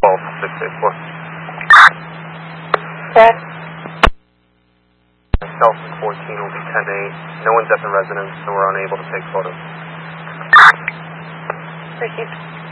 12684. Brad? Delta 14 will be 10-8. No one's at the residence, so we're unable to take photos. Received.